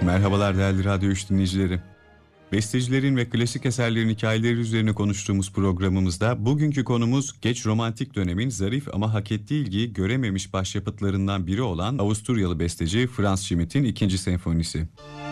Merhabalar değerli Radyo 3 dinleyicileri. Bestecilerin ve klasik eserlerin hikayeleri üzerine konuştuğumuz programımızda bugünkü konumuz geç romantik dönemin zarif ama hak ettiği ilgiyi görememiş başyapıtlarından biri olan Avusturyalı besteci Franz Schmidt'in 2. senfonisi.